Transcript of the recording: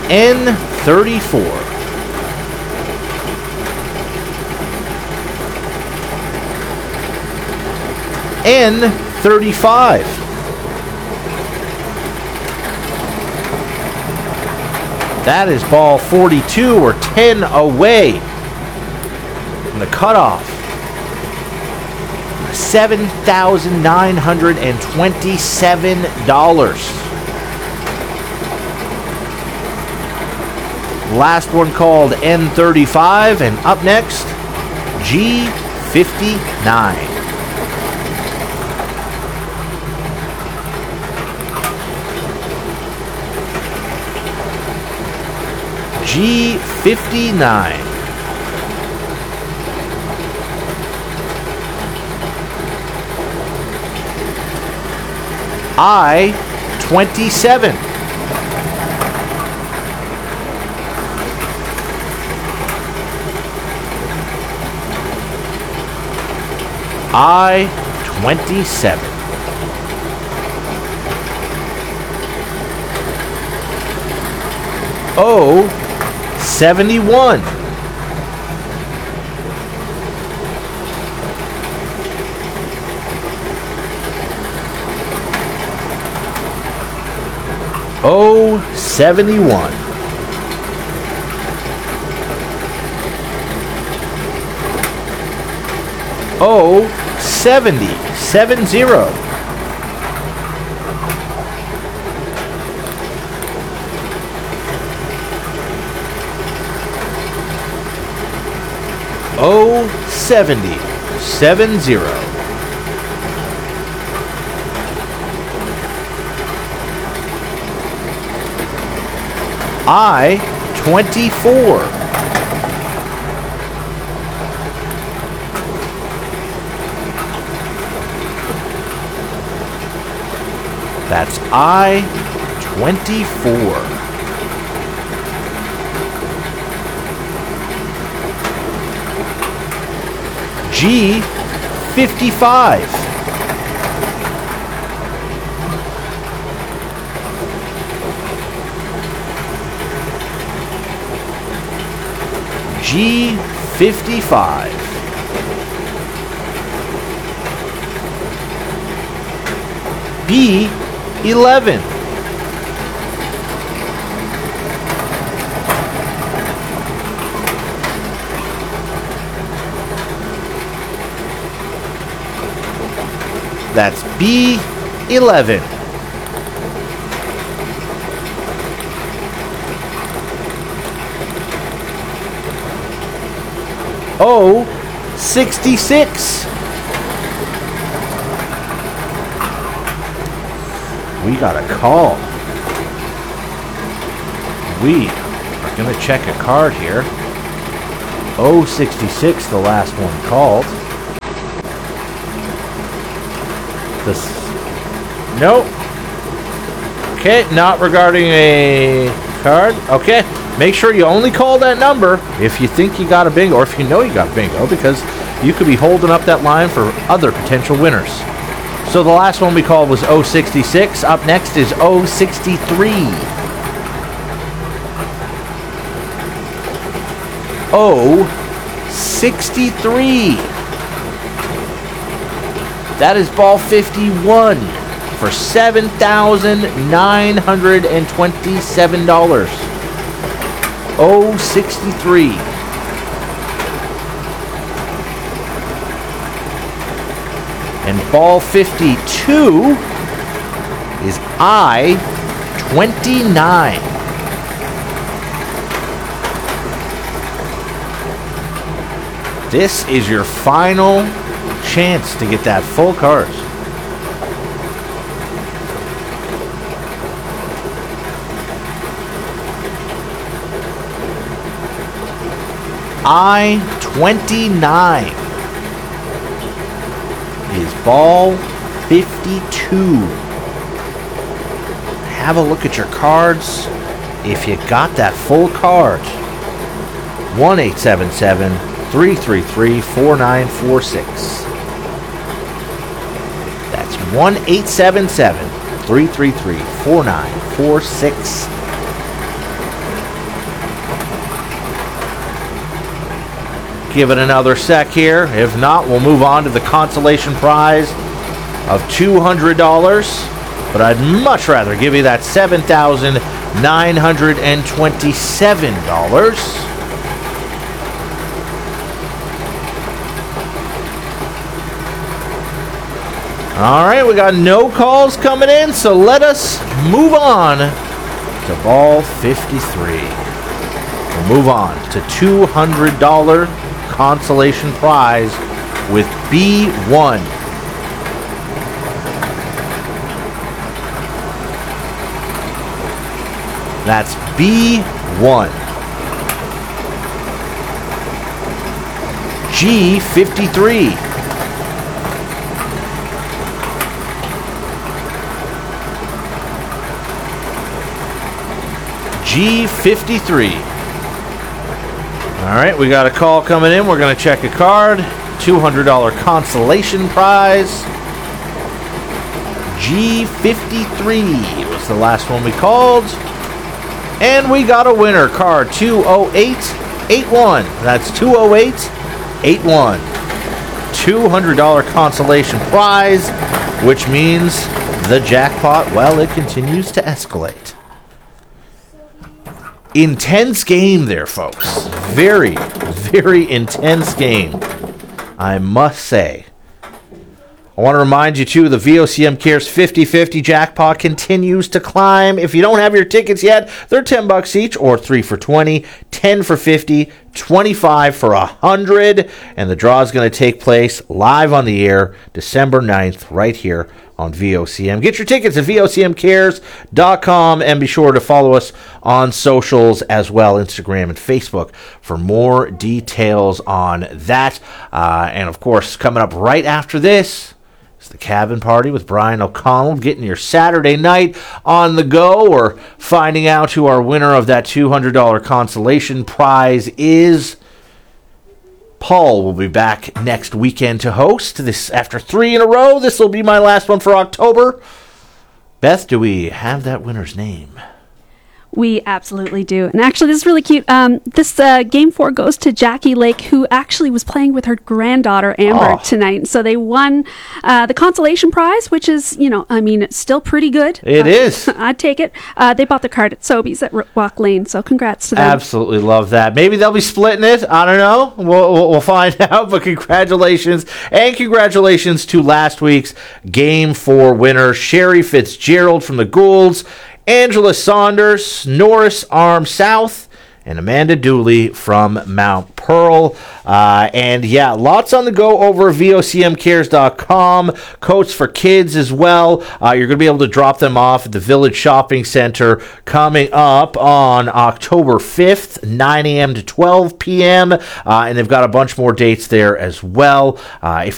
N34. N35. That is ball 42, or 10 away from the cutoff. $7,927. Last one called N35, and up next, G59. G59. I-27. I-27. O-71. O-71. O-70. 70. O-70. 70. I-24. That's I-24. G55. G55. B11. That's B11. O-66. We got a call. We are going to check a card here. O-66, the last one called. Nope. Okay, not regarding a card. Okay, make sure you only call that number if you think you got a bingo, or if you know you got bingo, because you could be holding up that line for other potential winners. So the last one we called was O-66. Up next is O-63. O-63. That is ball 51 for $7,927. O-63. And ball 52 is I-29. This is your final chance to get that full card. I-29 is ball 52. Have a look at your cards. If you got that full card, 1-877-333-4946. That's 1-877-333-4946. Give it another sec here. If not, we'll move on to the consolation prize of $200. But I'd much rather give you that $7,927. All right, we got no calls coming in, so let us move on to ball 53. We'll move on to $200 consolation prize with B1. That's B1. G53. G53. All right, we got a call coming in. We're going to check a card. $200 consolation prize. G53 was the last one we called. And we got a winner card, 20881. That's 20881. $200 consolation prize, which means the jackpot, well, it continues to escalate. Intense game there, folks. Very, very intense game, I must say. I want to remind you, too, the VOCM Cares 50-50 jackpot continues to climb. If you don't have your tickets yet, they're $10 each, or 3 for $20, 10 for $50, 25 for $100. And the draw is going to take place live on the air December 9th, right here on VOCM. Get your tickets at VOCMcares.com, and be sure to follow us on socials as well, Instagram and Facebook, for more details on that. And, of course, coming up right after this, it's the Cabin Party with Brian O'Connell, getting your Saturday night on the go, or finding out who our winner of that $200 consolation prize is. Paul will be back next weekend to host this after 3 in a row. This will be my last one for October. Beth, do we have that winner's name? We absolutely do. And actually, this is really cute. This Game 4 goes to Jackie Lake, who actually was playing with her granddaughter, Amber, tonight. So they won the consolation prize, which is, it's still pretty good. It is. I'd take it. They bought the card at Sobeys at Walk Lane, so congrats to them. Absolutely love that. Maybe they'll be splitting it. I don't know. We'll find out, but congratulations. And congratulations to last week's Game 4 winner, Sherry Fitzgerald from the Goulds, Angela Saunders, Norris Arm South, and Amanda Dooley from Mount Pearl. And yeah, lots on the go over VOCMcares.com. Coats for kids as well. You're going to be able to drop them off at the Village Shopping Center coming up on October 5th, 9 a.m. to 12 p.m. And they've got a bunch more dates there as well. If